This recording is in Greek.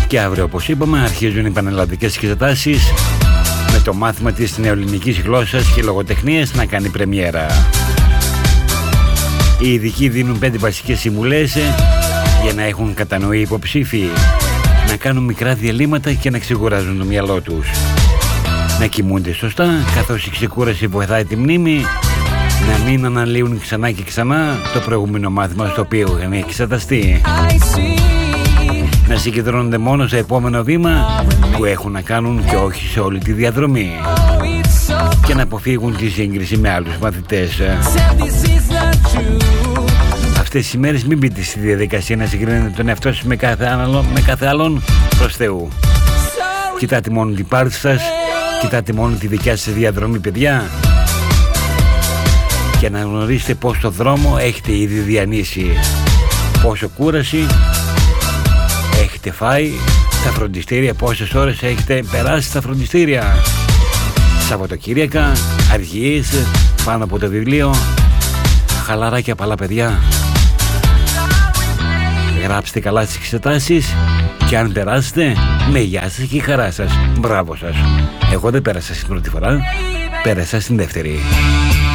Και αύριο, όπως είπαμε, αρχίζουν οι πανελλαδικές εξετάσεις με το μάθημα της νεοελληνικής γλώσσας και λογοτεχνίας να κάνει πρεμιέρα. Οι ειδικοί δίνουν 5 βασικές συμβουλές για να έχουν κατανοεί υποψήφοι, να κάνουν μικρά διαλύματα και να ξεκουράζουν το μυαλό τους, να κοιμούνται σωστά, καθώς η ξεκούραση βοηθάει τη μνήμη, να μην αναλύουν ξανά και ξανά το προηγούμενο μάθημα στο οποίο είχαν εξεταστεί, να συγκεντρώνονται μόνο στο επόμενο βήμα που έχουν να κάνουν και όχι σε όλη τη διαδρομή, και να αποφύγουν τη σύγκριση με άλλους μαθητές. Αυτές τις ημέρες μην μπείτε στη διαδικασία να συγκρίνετε τον εαυτό σας με κάθε άλλον προς Θεού. Κοιτάτε μόνο την πάρτι σας, κοιτάτε μόνο τη δικιά σας διαδρομή, παιδιά, και να γνωρίσετε πως το δρόμο έχετε ήδη διανύσει, πόσο κούραση έχετε φάει στα φροντιστήρια, πόσες ώρες έχετε περάσει στα φροντιστήρια, Σαββατοκύριακα, αργίες, πάνω από το βιβλίο. Χαλαρά και απαλά, παιδιά. Γράψτε καλά στις εξετάσεις και αν περάσετε, με γεια σας και η χαρά σας. Μπράβο σας. Εγώ δεν πέρασα στην πρώτη φορά, πέρασα στην δεύτερη.